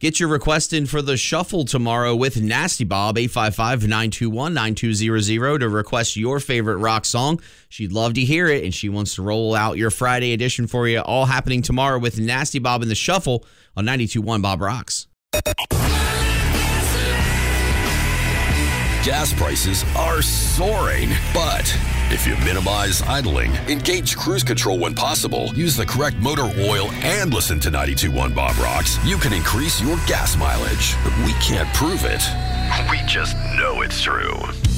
Get your request in for the shuffle tomorrow with Nasty Bob, 855-921-9200 to request your favorite rock song. She'd love to hear it, and she wants to roll out your Friday edition for you, all happening tomorrow with Nasty Bob in the shuffle on 92.1 Bob Rocks. Gas prices are soaring, but if you minimize idling, engage cruise control when possible, use the correct motor oil, and listen to 92.1 Bob Rocks, you can increase your gas mileage. We can't prove it. We just know it's true.